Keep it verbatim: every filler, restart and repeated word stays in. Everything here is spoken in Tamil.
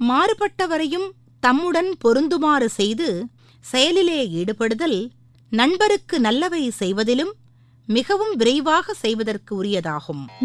மாறுபட்டவரையும் தம்முடன் பொருந்துமாறு செய்து செயலிலே ஈடுபடுதல் நண்பருக்கு நல்லவை செய்வதிலும் மிகவும் விரைவாக செய்வதற்கு உரியதாகும்.